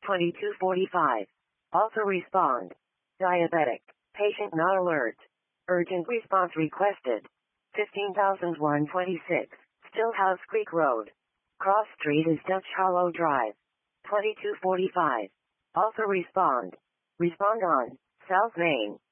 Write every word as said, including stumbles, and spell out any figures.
twenty-two forty-five. Also respond. Diabetic. Patient not alert. Urgent response requested. fifteen thousand one hundred twenty-six. Stillhouse Creek Road. Cross Street is Dutch Hollow Drive. twenty-two forty-five. Also respond. Respond on South Main.